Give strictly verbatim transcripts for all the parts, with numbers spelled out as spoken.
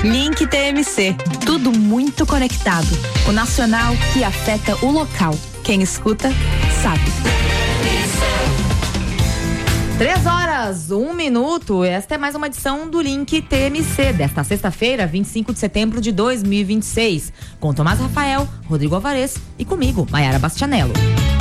Link T M C, tudo muito conectado. O nacional que afeta o local. Quem escuta, sabe. Três horas, um minuto. Esta é mais uma edição do Link T M C desta sexta-feira, vinte e cinco de setembro de dois mil e vinte e seis. Com Tomás Rafael, Rodrigo Alvarez e comigo, Maiara Bastianello.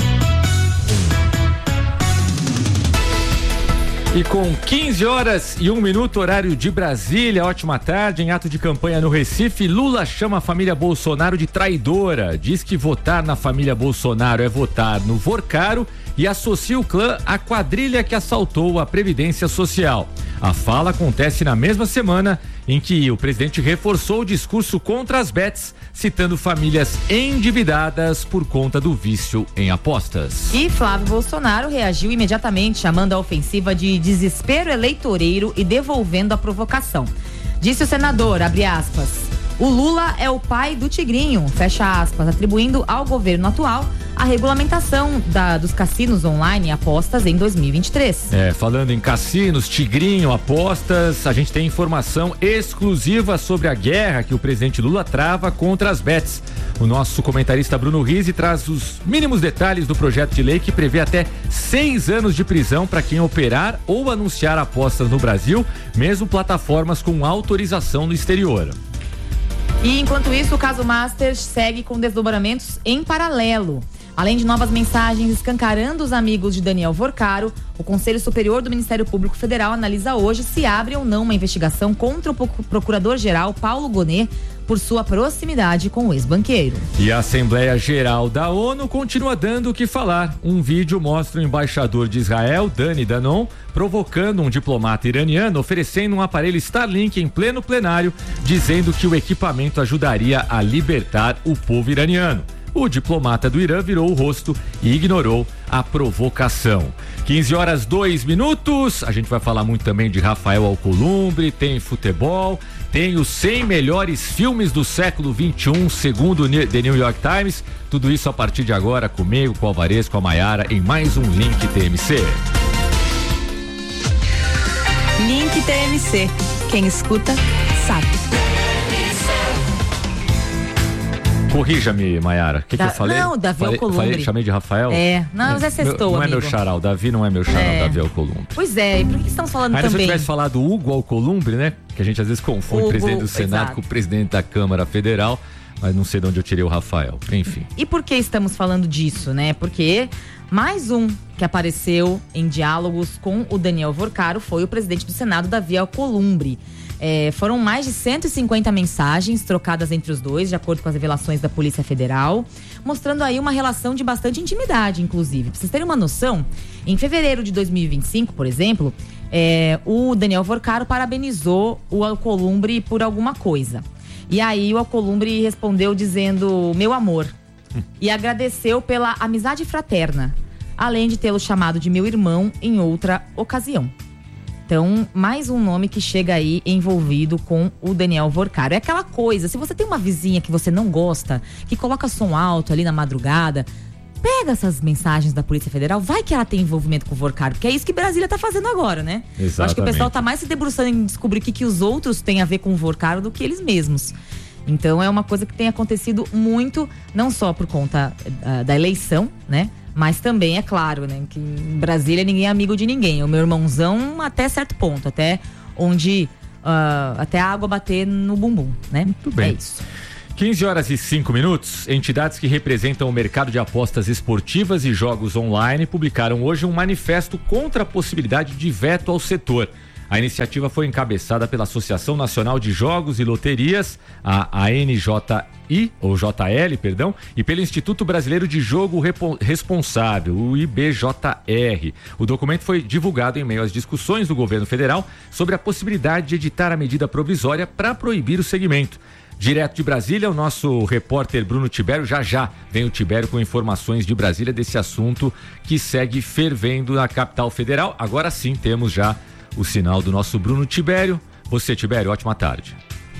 E com quinze horas e um minuto, horário de Brasília, ótima tarde. Em ato de campanha no Recife, Lula chama a família Bolsonaro de traidora. Diz que votar na família Bolsonaro é votar no Vorcaro e associa o clã à quadrilha que assaltou a Previdência Social. A fala acontece na mesma semana em que o presidente reforçou o discurso contra as bets, citando famílias endividadas por conta do vício em apostas. E Flávio Bolsonaro reagiu imediatamente, chamando a ofensiva de desespero eleitoreiro e devolvendo a provocação. Disse o senador, abre aspas, o Lula é o pai do Tigrinho, fecha aspas, atribuindo ao governo atual a regulamentação da, dos cassinos online e apostas em dois mil e vinte e três. É, falando em cassinos, Tigrinho, apostas, a gente tem informação exclusiva sobre a guerra que o presidente Lula trava contra as bets. O nosso comentarista Bruno Rizzi traz os mínimos detalhes do projeto de lei que prevê até seis anos de prisão para quem operar ou anunciar apostas no Brasil, mesmo plataformas com autorização no exterior. E enquanto isso, o caso Masters segue com desdobramentos em paralelo. Além de novas mensagens escancarando os amigos de Daniel Vorcaro, o Conselho Superior do Ministério Público Federal analisa hoje se abre ou não uma investigação contra o procurador-geral Paulo Gonet por sua proximidade com o ex-banqueiro. E a Assembleia Geral da ONU continua dando o que falar. Um vídeo mostra o embaixador de Israel, Dani Danon, provocando um diplomata iraniano, oferecendo um aparelho Starlink em pleno plenário, dizendo que o equipamento ajudaria a libertar o povo iraniano. O diplomata do Irã virou o rosto e ignorou a provocação. quinze horas, dois minutos. A gente vai falar muito também de Rafael Alcolumbre, tem futebol, tem os cem melhores filmes do século vinte e um, segundo o The New York Times. Tudo isso a partir de agora, comigo, com o Alvarez, com a Maiara, em mais um Link T M C. Link T M C. Quem escuta, sabe. Corrija-me, Maiara. O que, da, que eu falei? Não, Davi falei, Alcolumbre. Falei, chamei de Rafael? É, não, mas é sextou, Não amigo. é meu xará, o Davi não é meu xará, é. o Davi Alcolumbre. Pois é, e por que estamos falando Ainda também? se eu tivesse falado Hugo Alcolumbre, né? Que a gente às vezes confunde o presidente do Senado exato. com o presidente da Câmara Federal, mas não sei de onde eu tirei o Rafael. Enfim. E por que estamos falando disso, né? Porque mais um que apareceu em diálogos com o Daniel Vorcaro foi o presidente do Senado, Davi Alcolumbre. É, foram mais de cento e cinquenta mensagens trocadas entre os dois, de acordo com as revelações da Polícia Federal, mostrando aí uma relação de bastante intimidade, inclusive. Pra vocês terem uma noção, em fevereiro de dois mil e vinte e cinco, por exemplo, é, o Daniel Vorcaro parabenizou o Alcolumbre por alguma coisa. E aí o Alcolumbre respondeu dizendo, meu amor, e agradeceu pela amizade fraterna, além de tê-lo chamado de meu irmão em outra ocasião. Então, mais um nome que chega aí envolvido com o Daniel Vorcaro. É aquela coisa, se você tem uma vizinha que você não gosta, que coloca som alto ali na madrugada, pega essas mensagens da Polícia Federal, vai que ela tem envolvimento com o Vorcaro, porque é isso que Brasília tá fazendo agora, né? Exatamente. Eu acho que o pessoal tá mais se debruçando em descobrir o que, que os outros têm a ver com o Vorcaro do que eles mesmos. Então, é uma coisa que tem acontecido muito, não só por conta uh, da eleição, né? Mas também, é claro, né, que em Brasília ninguém é amigo de ninguém. O meu irmãozão até certo ponto, até onde, uh, até a água bater no bumbum, né? Muito bem. É isso. quinze horas e cinco minutos, entidades que representam o mercado de apostas esportivas e jogos online publicaram hoje um manifesto contra a possibilidade de veto ao setor. A iniciativa foi encabeçada pela Associação Nacional de Jogos e Loterias, a A N J I, ou J L, perdão, e pelo Instituto Brasileiro de Jogo Responsável, o I B J R. O documento foi divulgado em meio às discussões do governo federal sobre a possibilidade de editar a medida provisória para proibir o segmento. Direto de Brasília, o nosso repórter Bruno Tibério, já já vem o Tibério com informações de Brasília desse assunto que segue fervendo na capital federal. Agora sim temos já o sinal do nosso Bruno Tibério. Você, Tibério, ótima tarde.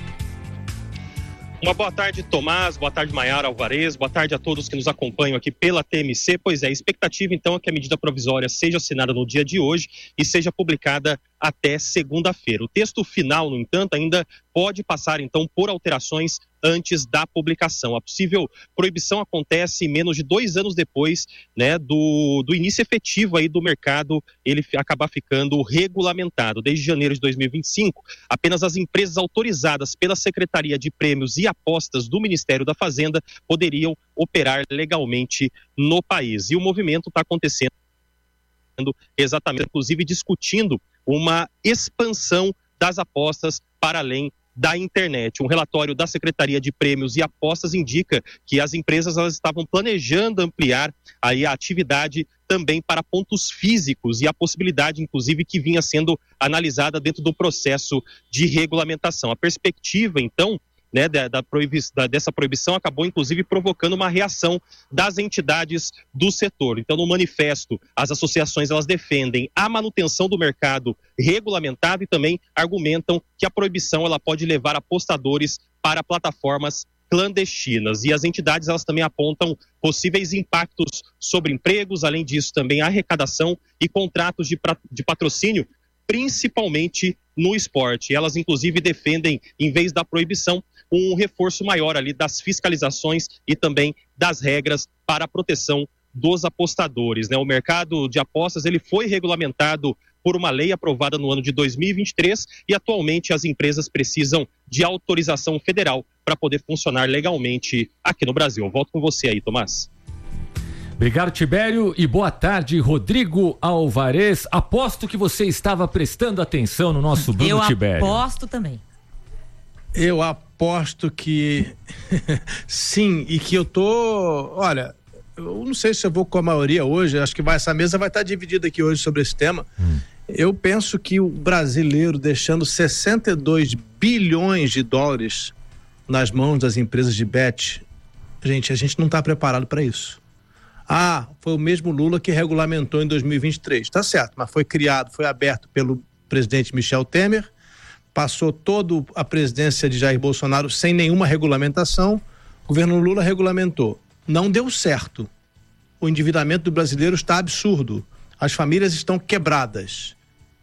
Uma boa tarde, Tomás, boa tarde, Maiara, Alvarez, boa tarde a todos que nos acompanham aqui pela T M C. Pois é, a expectativa então é que a medida provisória seja assinada no dia de hoje e seja publicada até segunda-feira. O texto final, no entanto, ainda pode passar, então, por alterações antes da publicação. A possível proibição acontece menos de dois anos depois, né, do, do início efetivo aí do mercado, ele acabar ficando regulamentado. Desde janeiro de dois mil e vinte e cinco, apenas as empresas autorizadas pela Secretaria de Prêmios e Apostas do Ministério da Fazenda poderiam operar legalmente no país. E o movimento está acontecendo exatamente, inclusive discutindo uma expansão das apostas para além da internet. Um relatório da Secretaria de Prêmios e Apostas indica que as empresas elas estavam planejando ampliar aí a atividade também para pontos físicos e a possibilidade, inclusive, que vinha sendo analisada dentro do processo de regulamentação. A perspectiva, então, né, da, da proibi- da, dessa proibição acabou, inclusive, provocando uma reação das entidades do setor. Então, no manifesto, as associações elas defendem a manutenção do mercado regulamentado e também argumentam que a proibição ela pode levar apostadores para plataformas clandestinas. E as entidades elas também apontam possíveis impactos sobre empregos, além disso, também a arrecadação e contratos de, pra- de patrocínio, principalmente no esporte. Elas, inclusive, defendem, em vez da proibição, um reforço maior ali das fiscalizações e também das regras para a proteção dos apostadores, né? O mercado de apostas ele foi regulamentado por uma lei aprovada no ano de dois mil e vinte e três e atualmente as empresas precisam de autorização federal para poder funcionar legalmente aqui no Brasil. Eu volto com você aí, Tomás. Obrigado, Tibério, e boa tarde, Rodrigo Alvarez. Aposto que você estava prestando atenção no nosso Bruno Eu Tibério. Eu aposto também. Eu aposto que sim, e que eu tô, olha, eu não sei se eu vou com a maioria hoje, acho que vai, essa mesa vai estar dividida aqui hoje sobre esse tema. Hum. Eu penso que o brasileiro deixando sessenta e dois bilhões de dólares nas mãos das empresas de bet, gente, a gente não está preparado para isso. Ah, foi o mesmo Lula que regulamentou em dois mil e vinte e três, tá certo, mas foi criado, foi aberto pelo presidente Michel Temer, passou toda a presidência de Jair Bolsonaro sem nenhuma regulamentação, o governo Lula regulamentou. Não deu certo. O endividamento do brasileiro está absurdo. As famílias estão quebradas.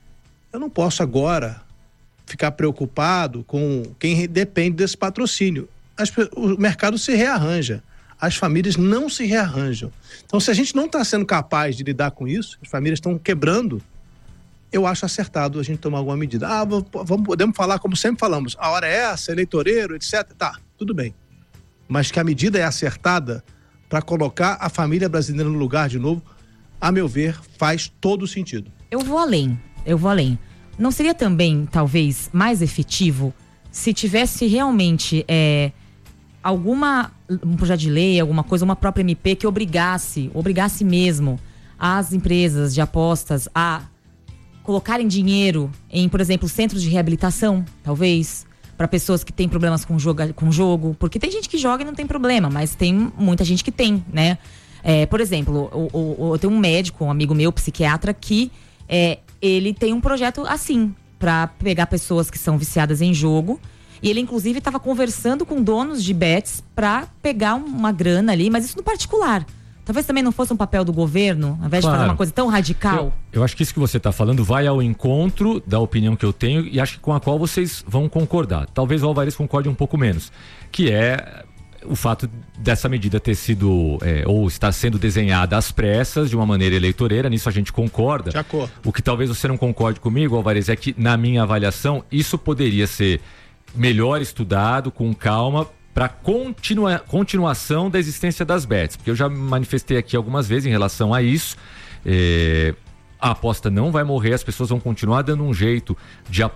Eu não posso agora ficar preocupado com quem depende desse patrocínio. As, o mercado se rearranja. As famílias não se rearranjam. Então, se a gente não está sendo capaz de lidar com isso, as famílias estão quebrando, eu acho acertado a gente tomar alguma medida. Ah, vamos, podemos falar como sempre falamos, a hora é essa, eleitoreiro, etcétera. Tá, tudo bem. Mas que a medida é acertada para colocar a família brasileira no lugar de novo, a meu ver, faz todo sentido. Eu vou além, eu vou além. Não seria também, talvez, mais efetivo se tivesse realmente é, alguma, um projeto de lei, alguma coisa, uma própria M P que obrigasse, obrigasse mesmo as empresas de apostas a colocarem dinheiro em, por exemplo, centros de reabilitação, talvez, para pessoas que têm problemas com jogo, com jogo, porque tem gente que joga e não tem problema, mas tem muita gente que tem, né? É, por exemplo, o, o, eu tenho um médico, um amigo meu, psiquiatra, que é, ele tem um projeto assim, para pegar pessoas que são viciadas em jogo, e ele inclusive estava conversando com donos de bets para pegar uma grana ali, mas isso no particular. Talvez também não fosse um papel do governo, ao invés claro. de fazer uma coisa tão radical. Eu, eu acho que isso que você está falando vai ao encontro da opinião que eu tenho e acho que com a qual vocês vão concordar. Talvez o Alvarez concorde um pouco menos, que é o fato dessa medida ter sido, é, ou estar sendo desenhada às pressas, de uma maneira eleitoreira, nisso a gente concorda. De acordo. O que talvez você não concorde comigo, Alvarez, é que na minha avaliação isso poderia ser melhor estudado, com calma, para continua, continuação da existência das bets, porque eu já manifestei aqui algumas vezes em relação a isso. É, a aposta não vai morrer, as pessoas vão continuar dando um jeito de apostar.